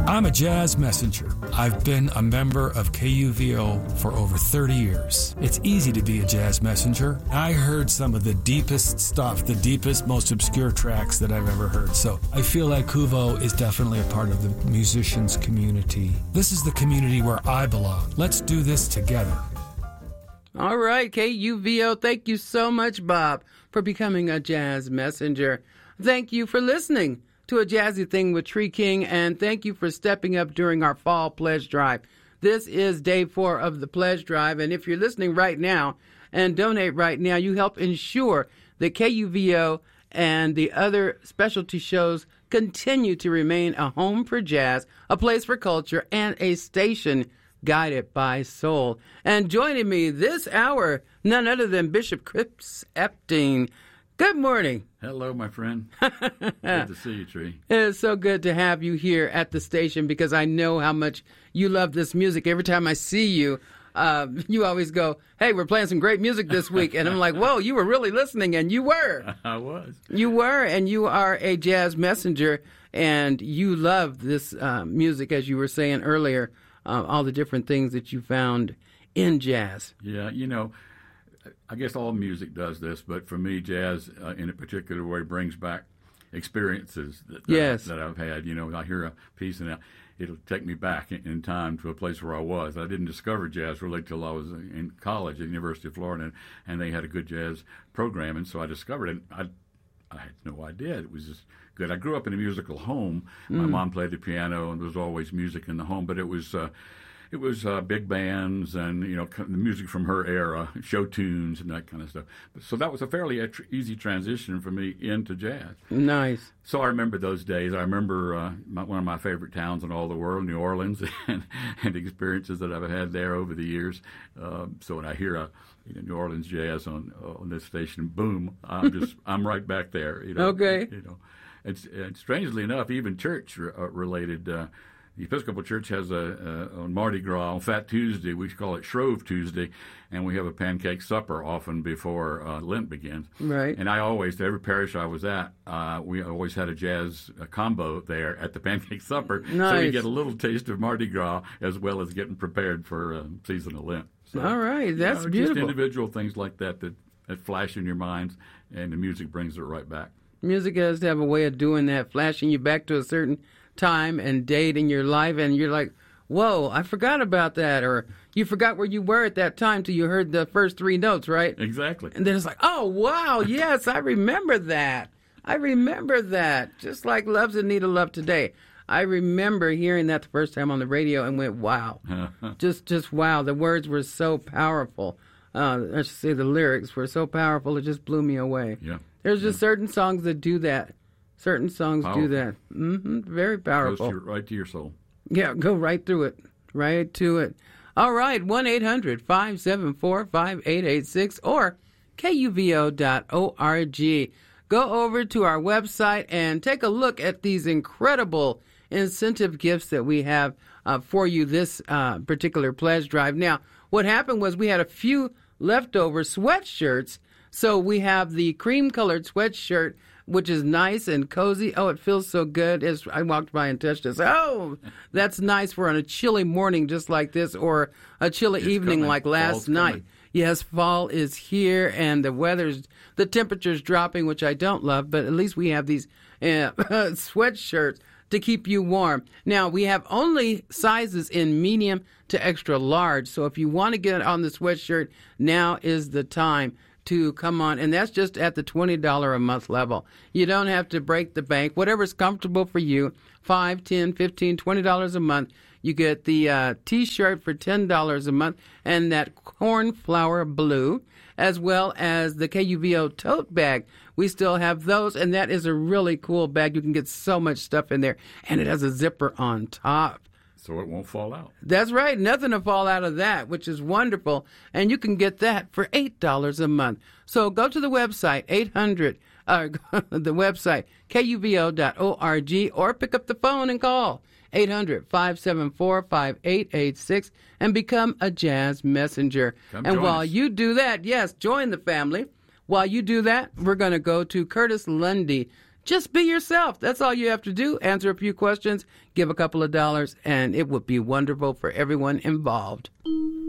I'm a jazz messenger. I've been a member of KUVO for over 30 years. It's easy to be a jazz messenger. I heard some of the deepest stuff, the deepest, most obscure tracks that I've ever heard. So I feel like KUVO is definitely a part of the musicians community. This is the community where I belong. Let's do this together. All right, KUVO, thank you so much, Bob, for becoming a jazz messenger. Thank you for listening to A Jazzy Thing with Tree King, and thank you for stepping up during our fall pledge drive. This is day 4 of the pledge drive, and if you're listening right now and donate right now, you help ensure that KUVO and the other specialty shows continue to remain a home for jazz, a place for culture, and a station guided by soul. And joining me this hour, none other than Bishop Chris Epting. Good morning. Hello, my friend. Good to see you, Tree. It's so good to have you here at the station because I know how much you love this music. Every time I see you, you always go, hey, we're playing some great music this week. And I'm like, whoa, you were really listening, and you were. I was. You were, and you are a jazz messenger, and you love this music, as you were saying earlier, all the different things that you found in jazz. Yeah, you know, I guess all music does this, but for me, jazz in a particular way brings back experiences that I've had. You know, I hear a piece and it'll take me back in time to a place where I was. I didn't discover jazz really till I was in college at the University of Florida, and they had a good jazz program, and so I discovered it. I had no idea. It was just good. I grew up in a musical home. My mom played the piano, and there was always music in the home, but it was big bands and, you know, the music from her era, show tunes and that kind of stuff. So that was a fairly easy transition for me into jazz. Nice. So I remember those days. I remember one of my favorite towns in all the world, New Orleans, and experiences that I've had there over the years. So when I hear New Orleans jazz on this station, boom, I'm right back there. You know, okay. You know, and strangely enough, even church related. The Episcopal Church has on Mardi Gras, on Fat Tuesday, we call it Shrove Tuesday, and we have a pancake supper often before Lent begins. Right. And I always, to every parish I was at, we always had a jazz combo there at the pancake supper. Nice. So you get a little taste of Mardi Gras as well as getting prepared for season of Lent. So, all right, that's beautiful. Just individual things like that flash in your minds, and the music brings it right back. Music has to have a way of doing that, flashing you back to a certain time and date in your life, and you're like, whoa, I forgot about that, or you forgot where you were at that time till you heard the first 3 notes, right? Exactly. And then it's like, oh, wow, yes, I remember that. Just like Love's in Need of Love Today. I remember hearing that the first time on the radio and went, wow. just wow. The words were so powerful. I should say the lyrics were so powerful, it just blew me away. Yeah. There's just certain songs that do that. Certain songs powerful. do that. Very powerful. Goes right to your soul. Yeah, go right through it. Right to it. All right, 1-800-574-5886 or KUVO.org. Go over to our website and take a look at these incredible incentive gifts that we have for you this particular pledge drive. Now, what happened was we had a few leftover sweatshirts. So we have the cream-colored sweatshirt, which is nice and cozy. Oh, it feels so good. As I walked by and touched it. Oh, that's nice for on a chilly morning just like this, or a chilly evening coming. like last Fall's night. coming. Yes, fall is here, and the temperature's dropping, which I don't love, but at least we have these sweatshirts to keep you warm. Now, we have only sizes in medium to extra large, so if you want to get on the sweatshirt, now is the time to come on, and that's just at the $20 a month level. You don't have to break the bank. Whatever's comfortable for you, $5, $10, $15, $20 a month. You get the T-shirt for $10 a month and that cornflower blue, as well as the KUVO tote bag. We still have those, and that is a really cool bag. You can get so much stuff in there, and it has a zipper on top. So it won't fall out. That's right. Nothing to fall out of that, which is wonderful. And you can get that for $8 a month. So go to the website, the website, KUVO.org, or pick up the phone and call 800-574-5886 and become a jazz messenger. And while you do that, yes, join the family. While you do that, we're going to go to Curtis Lundy Just be yourself. That's all you have to do. Answer a few questions, give a couple of dollars, and it would be wonderful for everyone involved.